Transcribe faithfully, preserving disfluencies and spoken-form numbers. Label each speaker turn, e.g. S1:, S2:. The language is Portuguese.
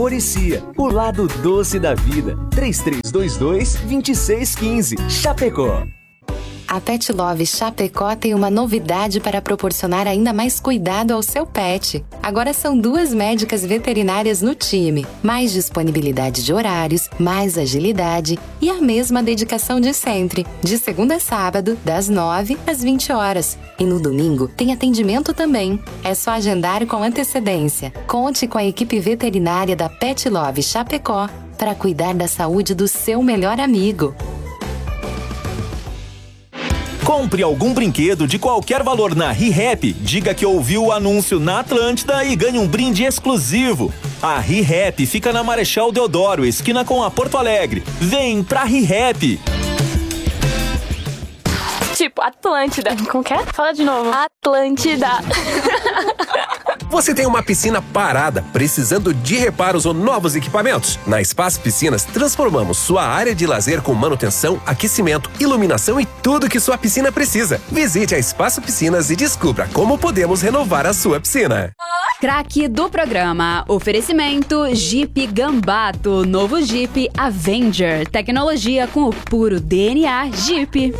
S1: Oricia, o lado doce da vida. três três dois dois, dois seis um cinco, Chapecó.
S2: A Pet Love Chapecó tem uma novidade para proporcionar ainda mais cuidado ao seu pet. Agora são duas médicas veterinárias no time, mais disponibilidade de horários, mais agilidade e a mesma dedicação de sempre, de segunda a sábado, das nove às vinte horas. E no domingo tem atendimento também. É só agendar com antecedência. Conte com a equipe veterinária da Pet Love Chapecó para cuidar da saúde do seu melhor amigo.
S3: Compre algum brinquedo de qualquer valor na ReHap, diga que ouviu o anúncio na Atlântida e ganhe um brinde exclusivo. A ReHap fica na Marechal Deodoro, esquina com a Porto Alegre. Vem pra ReHap!
S4: Tipo, Atlântida. Como que é? Fala de novo. Atlântida.
S5: Você tem uma piscina parada, precisando de reparos ou novos equipamentos? Na Espaço Piscinas, transformamos sua área de lazer com manutenção, aquecimento, iluminação e tudo que sua piscina precisa. Visite a Espaço Piscinas e descubra como podemos renovar a sua piscina.
S6: Craque do programa. Oferecimento Jeep Gambato. Novo Jeep Avenger. Tecnologia com o puro D N A Jeep.